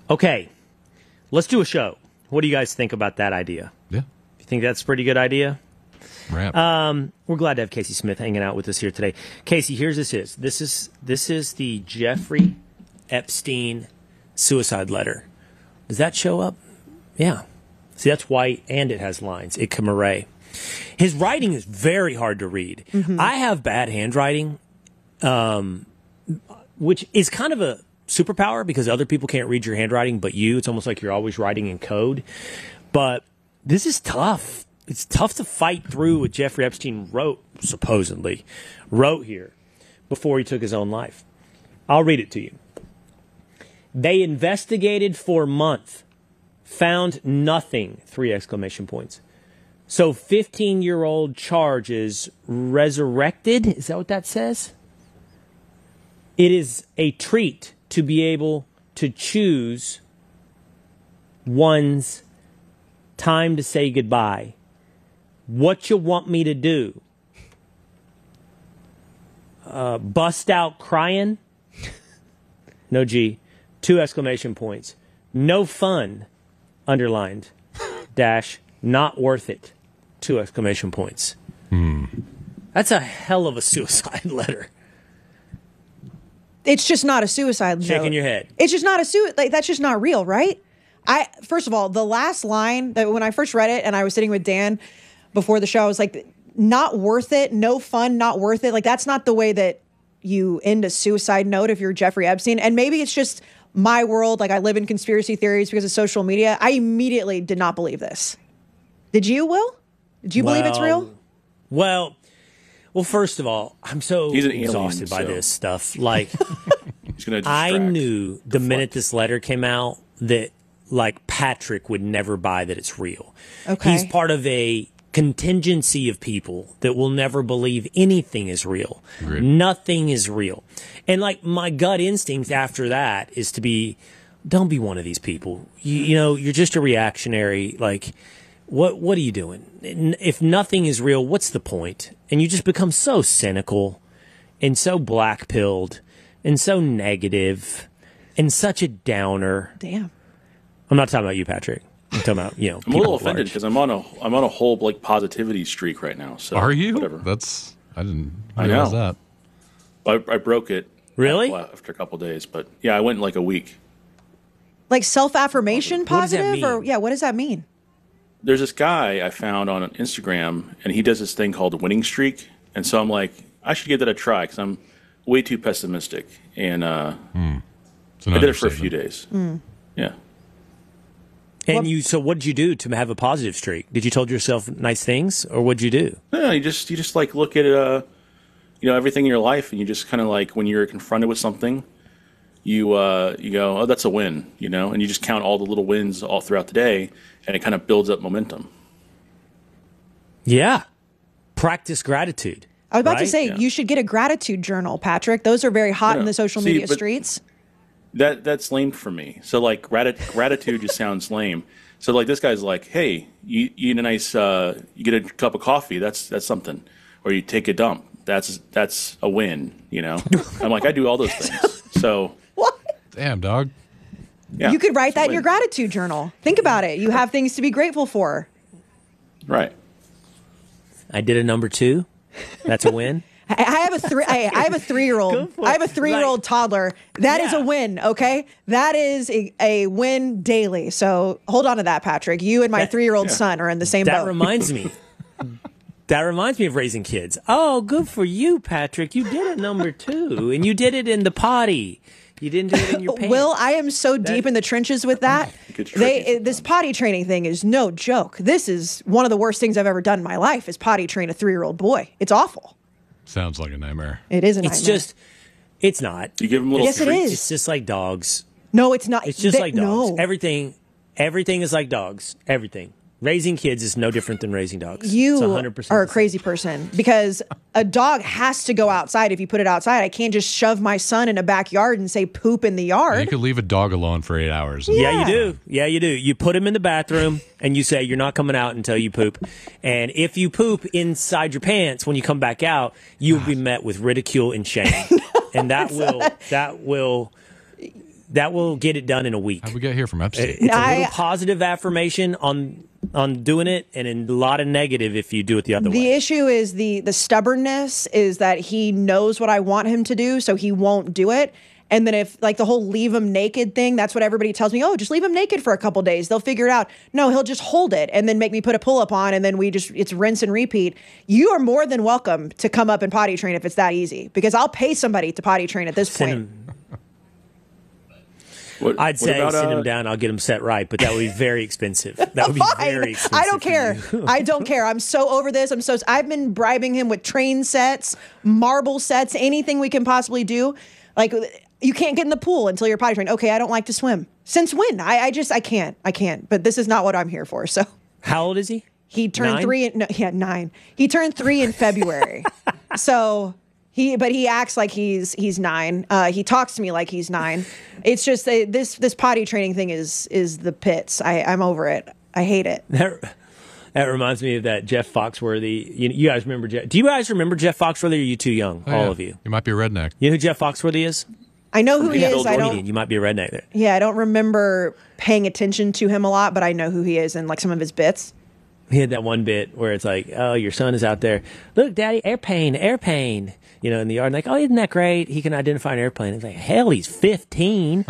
Okay, let's do a show. What do you guys think about that idea? Yeah. You think that's a pretty good idea? Rap. We're glad to have Casey Smith hanging out with us here today. Casey, here's this is the Jeffrey Epstein suicide letter. Does that show up? Yeah. See, that's white and it has lines. It can array. His writing is very hard to read. I have bad handwriting, which is kind of a superpower because other people can't read your handwriting but you. It's almost like you're always writing in code. But this is tough. It's tough to fight through what Jeffrey Epstein supposedly wrote here before he took his own life. I'll read it to you. They investigated for a month, found nothing, 3 exclamation points. So 15-year-old charge is resurrected. Is that what that says? It is a treat to be able to choose one's time to say goodbye. What you want me to do? Bust out crying? No G. 2 exclamation points. No fun, underlined, dash, not worth it. 2 exclamation points. That's a hell of a suicide letter. It's just not a suicide note. Shaking your head. It's just not a suicide. Like, that's just not real, right? First of all, the last line that when I first read it and I was sitting with Dan before the show, I was like, not worth it, no fun, not worth it. Like, that's not the way that you end a suicide note if you're Jeffrey Epstein. And maybe it's just my world. Like, I live in conspiracy theories because of social media. I immediately did not believe this. Did you, Will? Did you believe it's real? Well, first of all, I'm so He's an alien, exhausted by this stuff. Like, He's gonna I distract. knew the minute this letter came out that, like, Patrick would never buy that it's real. Okay. He's part of a contingency of people that will never believe anything is real. Agreed. Nothing is real. And, like, my gut instinct after that is to be, don't be one of these people. You know, you're just a reactionary. Like, what are you doing? If nothing is real, what's the point? And you just become so cynical and so black-pilled and so negative and such a downer. Damn. I'm not talking about you, Patrick. I'm talking about, you know, I'm a little offended because I'm on a whole like positivity streak right now. So Are you? Whatever. I didn't I realize know. that. I broke it. Really? After a couple of days, but yeah, I went like a week. Like self-affirmation What does that positive? Or mean? yeah, what does that mean? There's this guy I found on Instagram, and he does this thing called a winning streak. And so I'm like, I should give that a try because I'm way too pessimistic. And I did it for a few days. Yeah. And so what did you do to have a positive streak? Did you told yourself nice things, or what'd you do? No, you just like look at everything in your life, and you just kind of like when you're confronted with something, you go, oh, that's a win, and you just count all the little wins all throughout the day, and it kind of builds up momentum. Yeah. Practice gratitude. I was about to right? say, Yeah. you should get a gratitude journal, Patrick. Those are very hot in Yeah. the social See, media but- streets. That's lame for me. So like gratitude just sounds lame. So like this guy's like, hey, you eat a nice, you get a cup of coffee. That's something. Or you take a dump. That's a win. I'm like, I do all those things. So What? Damn, dog. yeah, You could write it's a that in your win. gratitude journal. Think about it. You have things to be grateful for. Right. I did a number 2. That's a win. I have a 3-year-old. Go for I have a it. 3-year-old Like- toddler. That is Yeah. a win, okay? That is a win daily. So hold on to that, Patrick. You and my 3-year-old son are in the same That boat. reminds me. That reminds me of raising kids. Oh, good for you, Patrick. You did a number 2, and you did it in the potty. You didn't do it in your pants. Will, I am so deep in the trenches with that. gets tricky This potty training thing is no joke. This is one of the worst things I've ever done in my life is potty train a 3-year-old boy. It's awful. Sounds like a nightmare. It is a nightmare. It's just, it's not. You give them little Yes, it treats. is. It's just like dogs. No, it's not. It's just like dogs. No. Everything is like dogs. Everything. Raising kids is no different than raising dogs. It's You 100% are a the same. crazy person because a dog has to go outside if you put it outside. I can't just shove my son in a backyard and say poop in the You yard. could leave a dog alone for 8 hours. Yeah, you do. Yeah, you do. You put him in the bathroom and you say you're not coming out until you poop. And if you poop inside your pants when you come back out, you'll be met with ridicule and shame. And that will That will get it done in a week. How'd we get here from Epstein? It's a little positive affirmation on doing it, and a lot of negative if you do it the other way. The issue is the stubbornness is that he knows what I want him to do, so he won't do it. And then if like the whole leave him naked thing, that's what everybody tells me. Oh, just leave him naked for a couple days. They'll figure it out. No, he'll just hold it and then make me put a pull-up on, and then it's rinse and repeat. You are more than welcome to come up and potty train if it's that easy, because I'll pay somebody to potty train at this point. I'd say send him down. I'll get him set right, but that would be very expensive. That would be very expensive. I don't care. I don't care. I'm so over this. I've been bribing him with train sets, marble sets, anything we can possibly do. Like, you can't get in the pool until you're potty trained. Okay, I don't like to swim. Since when? I can't. But this is not what I'm here for. So, how old is he? He turned 9? 9. He turned 3 in February. So. But he acts like he's 9. He talks to me like he's 9. It's just this potty training thing is the pits. I'm over it. I hate it. That reminds me of that Jeff Foxworthy. You guys remember Jeff? Do you guys remember Jeff Foxworthy? Or are you too young? All of you. You might be a redneck. You know who Jeff Foxworthy is? I know who he is. I don't. You might be a redneck there. Yeah, I don't remember paying attention to him a lot, but I know who he is and like some of his bits. He had that one bit where it's like, oh, your son is out there. Look, Daddy, airplane. In the yard. And like, oh, isn't that great? He can identify an airplane. It's like, hell, he's 15.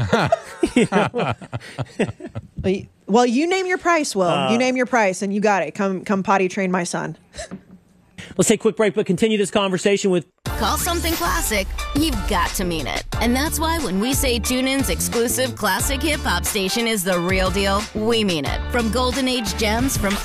Well, you name your price, Will. You name your price, and you got it. Come potty train my son. Let's take a quick break, but continue this conversation with... Call something classic, you've got to mean it. And that's why when we say TuneIn's exclusive classic hip-hop station is the real deal, we mean it. From Golden Age gems from